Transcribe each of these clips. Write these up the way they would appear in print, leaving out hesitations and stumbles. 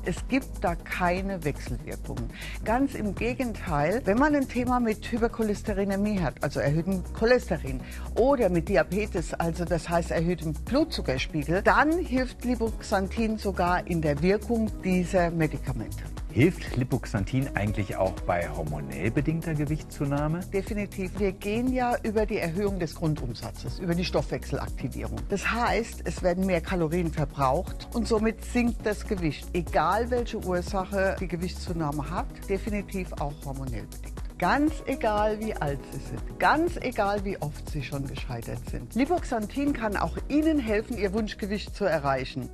Es gibt da keine Wechselwirkungen. Ganz im Gegenteil, wenn man ein Thema mit Hypercholesterinämie hat, also erhöhtem Cholesterin, oder mit Diabetes, also das heißt erhöhtem Blutzuckerspiegel, dann hilft Lipoxantin sogar in der Wirkung dieser Medikamente. Hilft Lipoxantin eigentlich auch bei hormonell bedingter Gewichtszunahme? Definitiv. Wir gehen ja über die Erhöhung des Grundumsatzes, über die Stoffwechselaktivierung. Das heißt, es werden mehr Kalorien verbraucht und somit sinkt das Gewicht. Egal welche Ursache die Gewichtszunahme hat, definitiv auch hormonell bedingt. Ganz egal, wie alt Sie sind, ganz egal, wie oft Sie schon gescheitert sind. Lipoxantin kann auch Ihnen helfen, Ihr Wunschgewicht zu erreichen.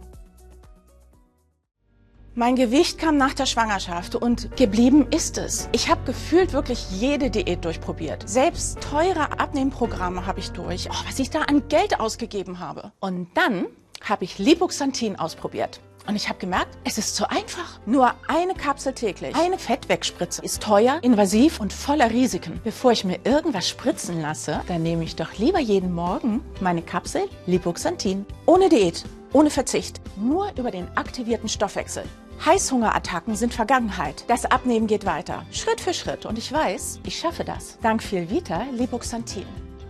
Mein Gewicht kam nach der Schwangerschaft und geblieben ist es. Ich habe gefühlt wirklich jede Diät durchprobiert. Selbst teure Abnehmprogramme habe ich durch. Oh, was ich da an Geld ausgegeben habe. Und dann habe ich Lipoxantin ausprobiert. Und ich habe gemerkt, es ist zu einfach. Nur eine Kapsel täglich, eine Fettwegspritze ist teuer, invasiv und voller Risiken. Bevor ich mir irgendwas spritzen lasse, dann nehme ich doch lieber jeden Morgen meine Kapsel Lipoxantin. Ohne Diät, ohne Verzicht, nur über den aktivierten Stoffwechsel. Heißhungerattacken sind Vergangenheit. Das Abnehmen geht weiter, Schritt für Schritt. Und ich weiß, ich schaffe das. Dank Vielvita Lipoxantin.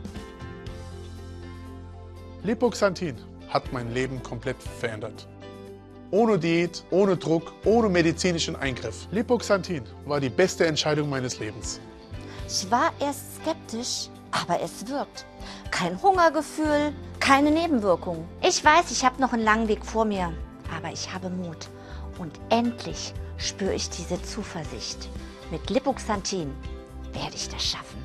Lipoxantin hat mein Leben komplett verändert. Ohne Diät, ohne Druck, ohne medizinischen Eingriff. Lipoxantin war die beste Entscheidung meines Lebens. Ich war erst skeptisch, aber es wirkt. Kein Hungergefühl, keine Nebenwirkungen. Ich weiß, ich habe noch einen langen Weg vor mir, aber ich habe Mut. Und endlich spüre ich diese Zuversicht. Mit Lipoxantin werde ich das schaffen.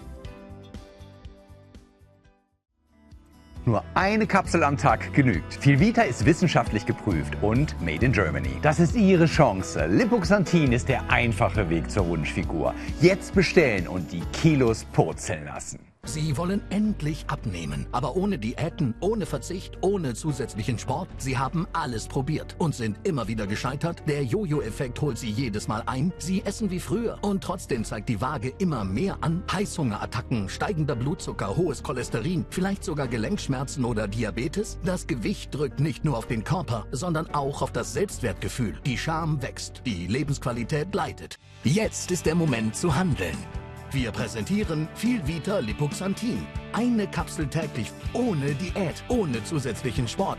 Nur eine Kapsel am Tag genügt. Vielvita ist wissenschaftlich geprüft und made in Germany. Das ist Ihre Chance. Lipoxantin ist der einfache Weg zur Wunschfigur. Jetzt bestellen und die Kilos purzeln lassen. Sie wollen endlich abnehmen, aber ohne Diäten, ohne Verzicht, ohne zusätzlichen Sport. Sie haben alles probiert und sind immer wieder gescheitert. Der Jojo-Effekt holt Sie jedes Mal ein. Sie essen wie früher und trotzdem zeigt die Waage immer mehr an. Heißhungerattacken, steigender Blutzucker, hohes Cholesterin, vielleicht sogar Gelenkschmerzen oder Diabetes. Das Gewicht drückt nicht nur auf den Körper, sondern auch auf das Selbstwertgefühl. Die Scham wächst, die Lebensqualität leidet. Jetzt ist der Moment zu handeln. Wir präsentieren Vielvita Lipoxantin. Eine Kapsel täglich, ohne Diät, ohne zusätzlichen Sport.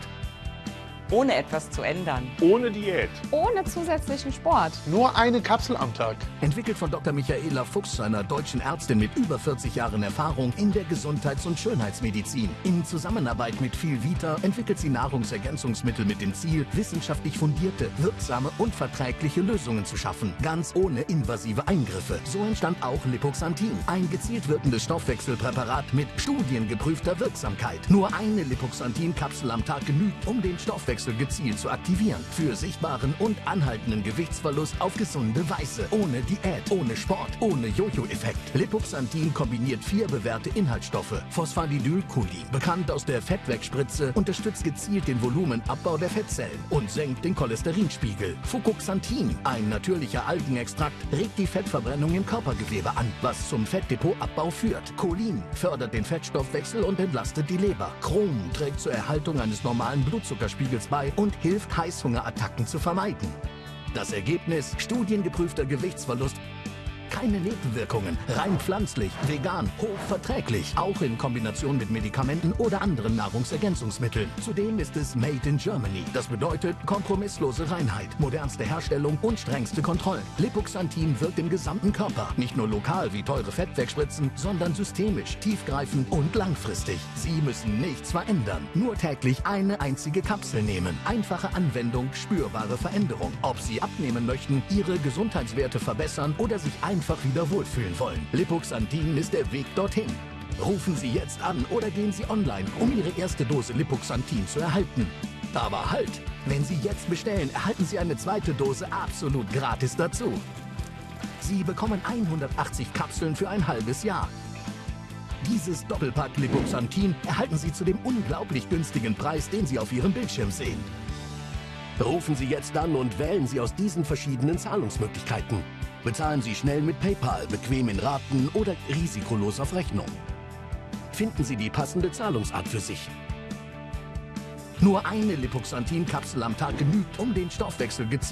Ohne etwas zu ändern. Ohne Diät. Ohne zusätzlichen Sport. Nur eine Kapsel am Tag. Entwickelt von Dr. Michaela Fuchs, einer deutschen Ärztin mit über 40 Jahren Erfahrung in der Gesundheits- und Schönheitsmedizin. In Zusammenarbeit mit Vielvita entwickelt sie Nahrungsergänzungsmittel mit dem Ziel, wissenschaftlich fundierte, wirksame und verträgliche Lösungen zu schaffen. Ganz ohne invasive Eingriffe. So entstand auch Lipoxantin. Ein gezielt wirkendes Stoffwechselpräparat mit studiengeprüfter Wirksamkeit. Nur eine Lipoxantin-Kapsel am Tag genügt, um den Stoffwechsel gezielt zu aktivieren. Für sichtbaren und anhaltenden Gewichtsverlust auf gesunde Weise. Ohne Diät, ohne Sport, ohne Jojo-Effekt. Lipoxantin kombiniert 4 bewährte Inhaltsstoffe. Phosphatidylcholin, bekannt aus der Fettwegspritze, unterstützt gezielt den Volumenabbau der Fettzellen und senkt den Cholesterinspiegel. Fucoxanthin, ein natürlicher Algenextrakt, regt die Fettverbrennung im Körpergewebe an, was zum Fettdepotabbau führt. Cholin fördert den Fettstoffwechsel und entlastet die Leber. Chrom trägt zur Erhaltung eines normalen Blutzuckerspiegels bei und hilft, Heißhungerattacken zu vermeiden. Das Ergebnis: studiengeprüfter Gewichtsverlust. Keine Nebenwirkungen, rein pflanzlich, vegan, hochverträglich, auch in Kombination mit Medikamenten oder anderen Nahrungsergänzungsmitteln. Zudem ist es Made in Germany. Das bedeutet kompromisslose Reinheit, modernste Herstellung und strengste Kontrollen. Lipoxantin wirkt im gesamten Körper, nicht nur lokal wie teure Fettwegspritzen, sondern systemisch, tiefgreifend und langfristig. Sie müssen nichts verändern, nur täglich eine einzige Kapsel nehmen. Einfache Anwendung, spürbare Veränderung. Ob Sie abnehmen möchten, Ihre Gesundheitswerte verbessern oder sich einfach wieder wohlfühlen wollen. Lipoxantin ist der Weg dorthin. Rufen Sie jetzt an oder gehen Sie online, um Ihre erste Dose Lipoxantin zu erhalten. Aber halt! Wenn Sie jetzt bestellen, erhalten Sie eine zweite Dose absolut gratis dazu. Sie bekommen 180 Kapseln für ein halbes Jahr. Dieses Doppelpack Lipoxantin erhalten Sie zu dem unglaublich günstigen Preis, den Sie auf Ihrem Bildschirm sehen. Rufen Sie jetzt an und wählen Sie aus diesen verschiedenen Zahlungsmöglichkeiten. Bezahlen Sie schnell mit PayPal, bequem in Raten oder risikolos auf Rechnung. Finden Sie die passende Zahlungsart für sich. Nur eine Lipoxantin-Kapsel am Tag genügt, um den Stoffwechsel gezielt